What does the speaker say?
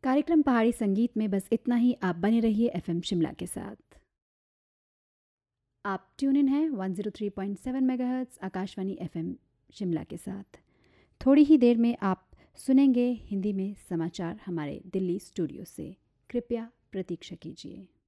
कार्यक्रम पहाड़ी संगीत में बस इतना ही। आप बने रहिए एफएम शिमला के साथ। आप ट्यून इन हैं 103.7 मेगाहर्ट्ज़ आकाशवाणी एफएम शिमला के साथ। थोड़ी ही देर में आप सुनेंगे हिंदी में समाचार हमारे दिल्ली स्टूडियो से। कृपया प्रतीक्षा कीजिए।